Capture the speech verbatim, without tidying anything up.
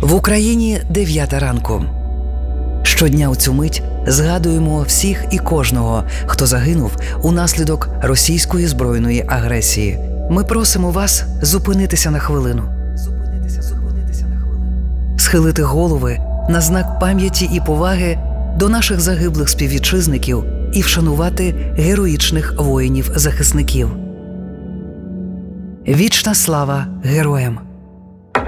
В Україні дев'ята ранку. Щодня у цю мить згадуємо всіх і кожного, хто загинув унаслідок російської збройної агресії. Ми просимо вас зупинитися на хвилину. Зупинитися, зупинитися на хвилину. Схилити голови на знак пам'яті і поваги до наших загиблих співвітчизників і вшанувати героїчних воїнів-захисників. Вічна слава героям!